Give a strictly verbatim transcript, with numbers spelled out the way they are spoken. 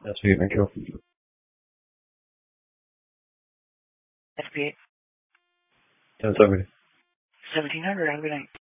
That's sweet. Thank you. S B eight. ten seventy. seventeen hundred. Have a good night.